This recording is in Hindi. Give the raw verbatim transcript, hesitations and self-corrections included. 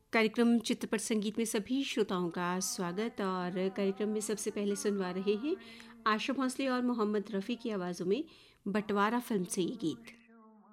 कार्यक्रम चित्रपट संगीत में सभी श्रोताओं का स्वागत। और कार्यक्रम में सबसे पहले सुनवा रहे हैं आशा भोसले और मोहम्मद रफ़ी की आवाज़ों में बंटवारा फिल्म से ये गीत।